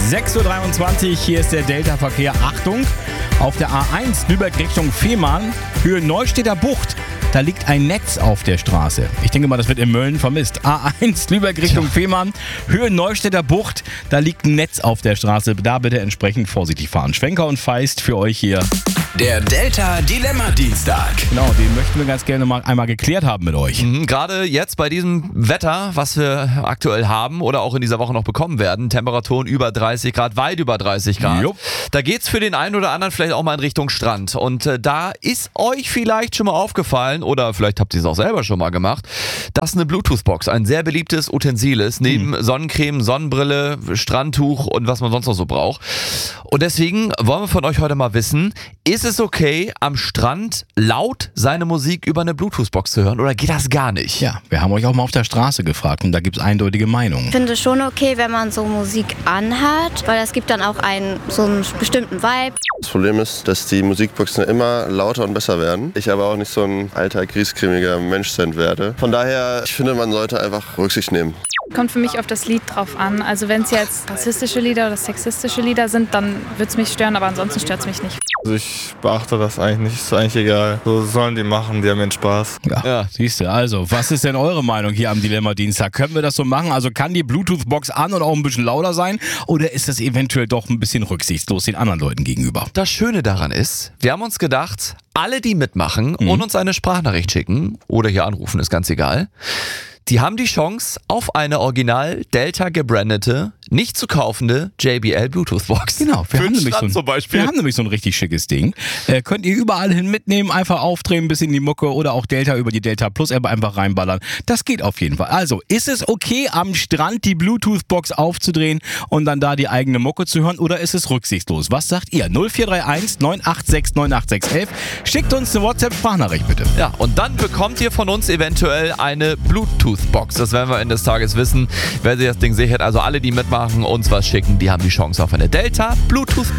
6.23 Uhr, hier ist der Delta-Verkehr. Achtung, auf der A1 Lübeck Richtung Fehmarn, Höhe Neustädter Bucht. Da liegt ein Netz auf der Straße. Ich denke mal, das wird in Mölln vermisst. A1 Lübeck Richtung Fehmarn, Höhe Neustädter Bucht. Da liegt ein Netz auf der Straße. Da bitte entsprechend vorsichtig fahren. Schwenker und Feist für euch hier. Der Delta-Dilemma-Dienstag. Genau, den möchten wir ganz gerne mal einmal geklärt haben mit euch. Gerade jetzt bei diesem Wetter, was wir aktuell haben oder auch in dieser Woche noch bekommen werden, Temperaturen über 30 Grad, weit über 30 Grad. Jupp. Da geht's für den einen oder anderen vielleicht auch mal in Richtung Strand. Und da ist euch vielleicht schon mal aufgefallen, oder vielleicht habt ihr es auch selber schon mal gemacht, dass eine Bluetooth-Box ein sehr beliebtes Utensil ist, neben Sonnencreme, Sonnenbrille, Strandtuch und was man sonst noch so braucht. Und deswegen wollen wir von euch heute mal wissen, ist es okay, am Strand laut seine Musik über eine Bluetooth-Box zu hören oder geht das gar nicht? Ja, wir haben euch auch mal auf der Straße gefragt und da gibt es eindeutige Meinungen. Ich finde schon okay, wenn man so Musik anhat, weil das gibt dann auch so einen bestimmten Vibe. Das Problem ist, dass die Musikboxen immer lauter und besser werden. Ich aber auch nicht so ein alter, griesgrämiger Mensch sein werde. Von daher, ich finde, man sollte einfach Rücksicht nehmen. Kommt für mich auf das Lied drauf an. Also wenn es jetzt rassistische Lieder oder sexistische Lieder sind, dann wird es mich stören, aber ansonsten stört es mich nicht. Also ich beachte das eigentlich nicht, ist eigentlich egal. So sollen die machen, die haben ihren Spaß. Ja, siehst du. Also, was ist denn eure Meinung hier am Dilemma-Dienstag? Können wir das so machen? Also kann die Bluetooth-Box an und auch ein bisschen lauter sein? Oder ist das eventuell doch ein bisschen rücksichtslos den anderen Leuten gegenüber? Das Schöne daran ist, wir haben uns gedacht, alle, die mitmachen und uns eine Sprachnachricht schicken oder hier anrufen, ist ganz egal, die haben die Chance auf eine original Delta gebrandete, nicht zu kaufende JBL Bluetooth-Box. Genau, wir haben nämlich so ein richtig schickes Ding. Könnt ihr überall hin mitnehmen, einfach aufdrehen, ein bisschen die Mucke oder auch Delta über die Delta Plus App einfach reinballern. Das geht auf jeden Fall. Also, ist es okay, am Strand die Bluetooth-Box aufzudrehen und dann da die eigene Mucke zu hören oder ist es rücksichtslos? Was sagt ihr? 0431 986 98611. Schickt uns eine WhatsApp-Sprachnachricht bitte. Ja, und dann bekommt ihr von uns eventuell eine Bluetooth-Box. Das werden wir Ende des Tages wissen, wer sich das Ding sichert. Also alle, die mitmachen, uns was schicken, die haben die Chance auf eine Delta Bluetooth